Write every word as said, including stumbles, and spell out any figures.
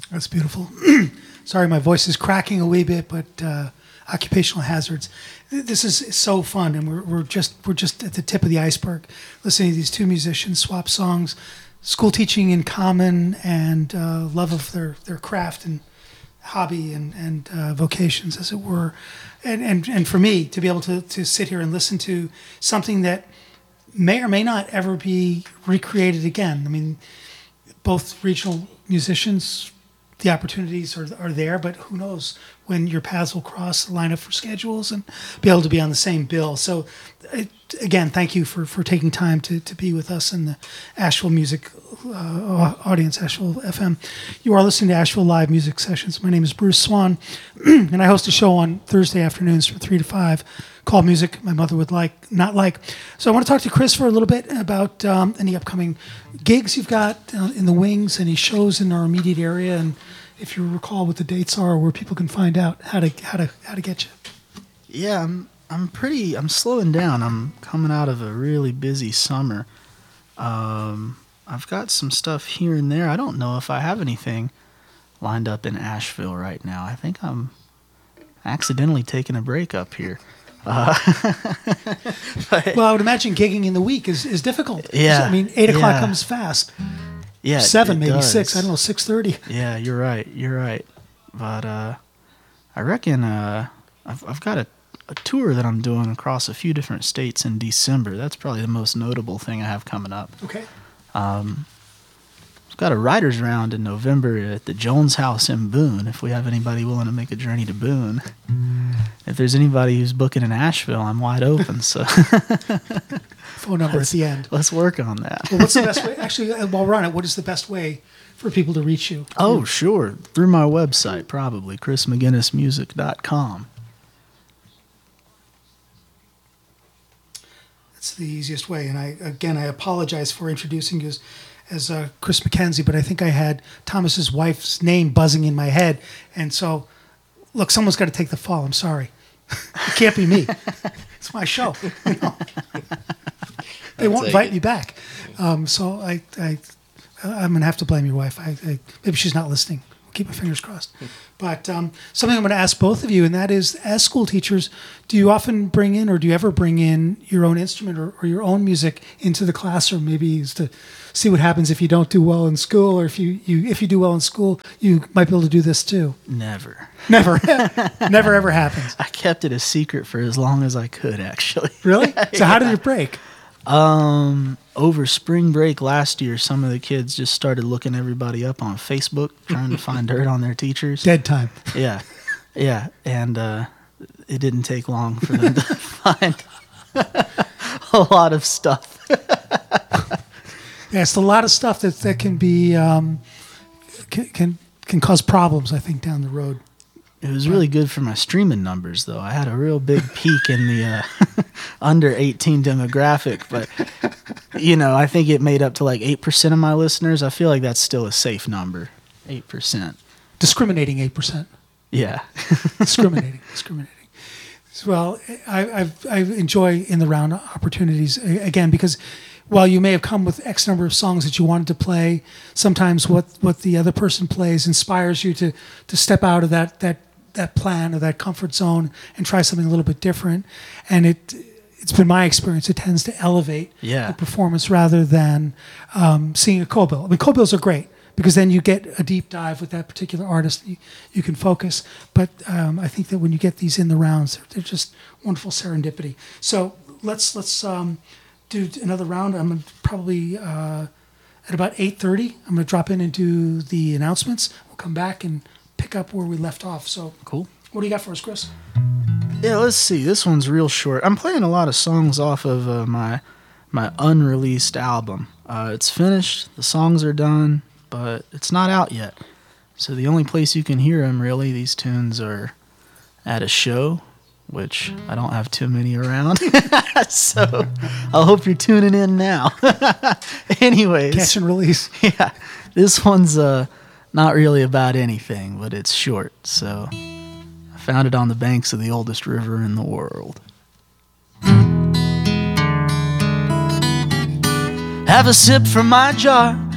That's beautiful. Sorry, my voice is cracking a wee bit, but uh, occupational hazards. This is so fun, and we're we're just we're just at the tip of the iceberg, listening to these two musicians swap songs, school teaching in common, and uh, love of their, their craft and hobby and and uh, vocations, as it were, and and and for me to be able to to sit here and listen to something that may or may not ever be recreated again. I mean, both regional musicians, the opportunities are are there, but who knows when your paths will cross, line up for schedules, and be able to be on the same bill. So, it, again, thank you for, for taking time to, to be with us in the Asheville Music uh, audience, Asheville F M. You are listening to Asheville Live Music Sessions. My name is Bruce Swan, and I host a show on Thursday afternoons from three to five called Music My Mother Would Like Not Like. So I want to talk to Chris for a little bit about um, any upcoming gigs you've got uh, in the wings, any shows in our immediate area, and if you recall what the dates are, where people can find out how to how to how to get you. Yeah, I'm I'm pretty I'm slowing down. I'm coming out of a really busy summer. Um, I've got some stuff here and there. I don't know if I have anything lined up in Asheville right now. I think I'm accidentally taking a break up here. Uh, but, well, I would imagine gigging in the week is, is difficult. Yeah, I mean, eight o'clock yeah. comes fast. Yeah, seven, it maybe does. six. I don't know, six thirty. Yeah, you're right. You're right. But uh, I reckon uh, I've I've got a, a tour that I'm doing across a few different states in December. That's probably the most notable thing I have coming up. Okay. Um, I've got a writers' round in November at the Jones House in Boone. If we have anybody willing to make a journey to Boone, if there's anybody who's booking in Asheville, I'm wide open. So. Phone number let's, at the end. Let's work on that. Well, what's the best way? Actually, while we're on it, what is the best way for people to reach you? Oh, sure. Through my website, probably, chris mcginnis music dot com. That's the easiest way. And I again, I apologize for introducing you as, as uh, Chris McKenzie, but I think I had Thomas's wife's name buzzing in my head. And so, look, someone's got to take the fall. I'm sorry. It can't be me. It's my show. You know? They won't invite it. me back. Um, so I, I, I'm going to have to blame your wife. I, I, maybe she's not listening. I'll keep my fingers crossed. But um, something I'm going to ask both of you, and that is, as school teachers, do you often bring in, or do you ever bring in your own instrument or, or your own music into the classroom? Maybe is to see what happens if you don't do well in school, or if you, you if you do well in school, you might be able to do this too. Never. Never. Never ever happens. I kept it a secret for as long as I could, actually. Really? So yeah. How did it break? Um, over spring break last year, some of the kids just started looking everybody up on Facebook, trying to find dirt on their teachers. Dead time. Yeah, yeah, and uh, it didn't take long for them to find a lot of stuff. Yeah, it's a lot of stuff that that can be um, can, can can cause problems, I think, down the road. It was really good for my streaming numbers, though. I had a real big peak in the uh, under eighteen demographic, but, you know, I think it made up to like eight percent of my listeners. I feel like that's still a safe number, eight percent. Discriminating eight percent. Yeah. discriminating, discriminating. Well, I, I've, I enjoy in the round opportunities, again, because while you may have come with X number of songs that you wanted to play, sometimes what, what the other person plays inspires you to, to step out of that, that that plan or that comfort zone and try something a little bit different. And it, it's been my experience, it tends to elevate yeah. the performance rather than um, singing a co-bill. I mean, co-bills are great because then you get a deep dive with that particular artist. You, you can focus. But um, I think that when you get these in the rounds, they're, they're just wonderful serendipity. So let's let's um, do another round. I'm gonna probably uh, at about eight thirty, I'm going to drop in and do the announcements. We'll come back and pick up where we left off. So cool. What do you got for us, Chris? Yeah, let's see. This one's real short. I'm playing a lot of songs off of uh, my my unreleased album. Uh, it's finished. The songs are done, but it's not out yet. So the only place you can hear them, really, these tunes are at a show, which I don't have too many around. So I hope you're tuning in now. Anyways. Catch and release. Yeah. This one's uh, not really about anything, but it's short. So I found it on the banks of the oldest river in the world. Have a sip from my jar.